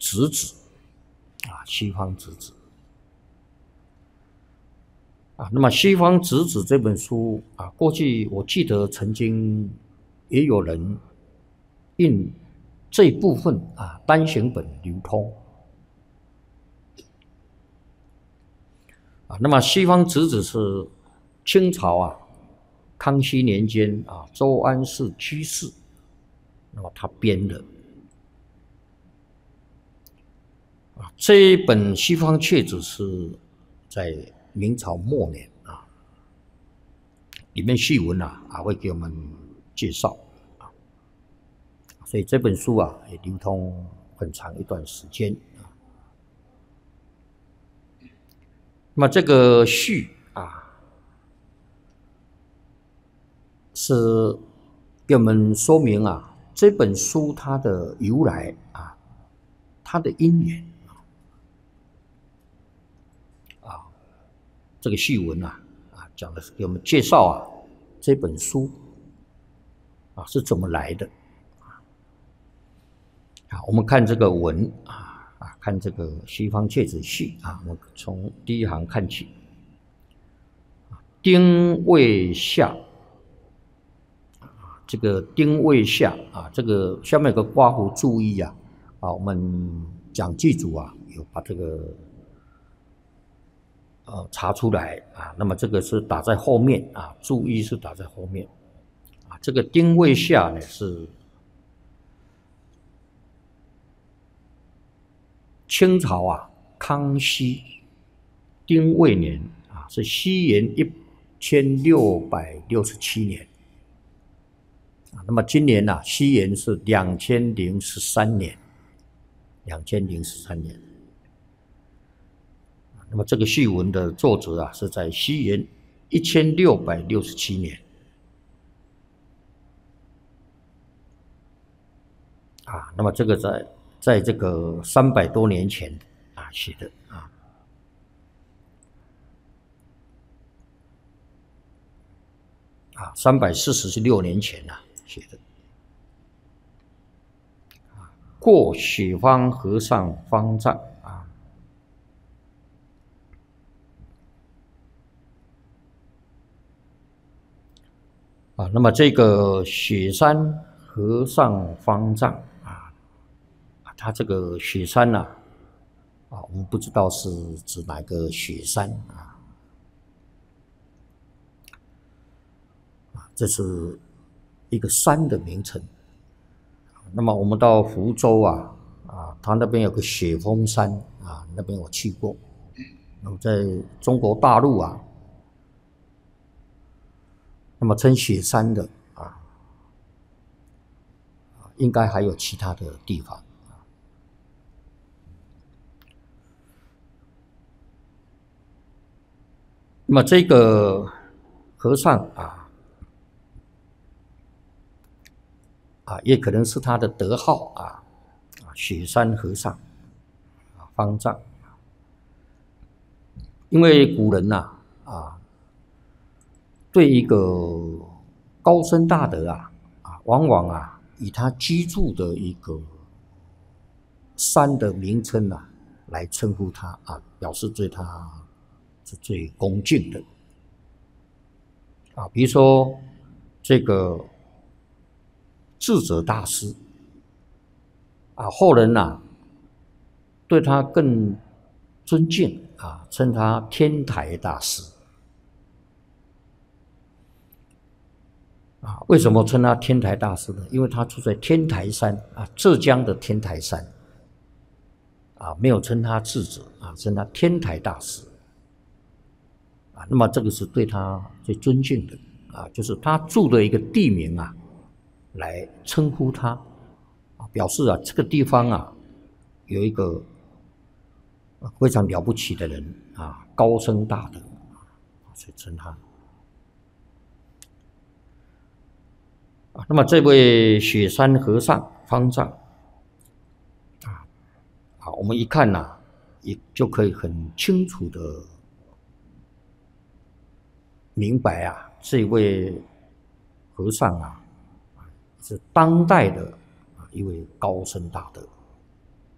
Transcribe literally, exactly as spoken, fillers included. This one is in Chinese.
直子啊，西方直子啊。那么《西方直子》这本书啊，过去我记得曾经也有人印这一部分啊单行本流通啊。那么《西方直子》是清朝啊康熙年间啊周安世居士，那么他编的。啊，这一本《西方阙子》是在明朝末年啊，里面序文啊啊会给我们介绍啊，所以这本书啊也流通很长一段时间啊。那么这个序啊，是给我们说明啊这本书它的由来啊，它的因缘。这个序文啊，啊讲的是给我们介绍啊这本书啊是怎么来的啊。我们看这个文啊啊，看这个《西方阙子序》啊，我们从第一行看起。丁未下啊，这个丁未下啊，这个下面有个括弧注意啊啊，我们讲记组啊有把这个。呃，查出来啊，那么这个是打在后面啊，注意是打在后面啊。这个丁未下呢是清朝啊康熙丁未年啊，是西元一千六百六十七年啊。那么今年呢、啊，西元是两千零十三年，两千零十三年。那么这个序文的作者啊，是在西元一千六百六十七年啊。那么这个在在这个三百多年前啊写的啊啊，三百四十六年前啊写的啊。过雪芳和尚方丈。啊，那么这个雪山和尚方丈啊，他这个雪山呐、啊，啊，我们不知道是指哪个雪山啊，啊，这是一个山的名称。那么我们到福州啊，啊，他那边有个雪峰山啊，那边我去过。那么在中国大陆啊。那么称雪山的啊，应该还有其他的地方。那么这个和尚啊，啊，也可能是他的德号啊，啊，雪山和尚啊，方丈。因为古人呐啊。对一个高僧大德啊，啊，往往啊以他居住的一个山的名称啊来称呼他啊，表示对他是最恭敬的啊。比如说这个智者大师啊，后人啊对他更尊敬啊，称他天台大师。啊，为什么称他天台大师呢？因为他住在天台山啊，浙江的天台山啊，没有称他智者啊，称他天台大师啊。那么这个是对他最尊敬的啊，就是他住的一个地名啊，来称呼他啊，表示啊这个地方啊有一个非常了不起的人啊，高僧大德啊，所以称他。啊，那么这位雪山和尚方丈啊，好，我们一看呐、啊，也就可以很清楚的明白啊，这位和尚啊，是当代的一位高僧大德。